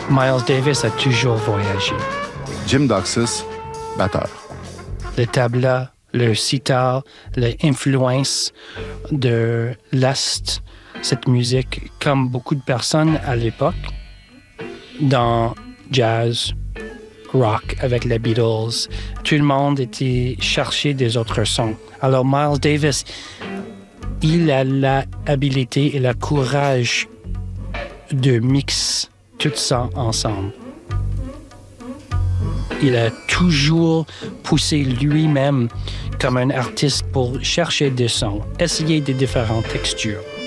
Miles Davis a toujours voyagé. Jim Doxis, batteur. Le tabla, le sitar, l'influence de l'Est, cette musique, comme beaucoup de personnes à l'époque, dans jazz, rock avec les Beatles, tout le monde était cherché des autres sons. Alors Miles Davis, il a l'habilité et le courage de mixer tout ça ensemble. Il a toujours poussé lui-même comme un artiste pour chercher des sons, essayer des différentes textures.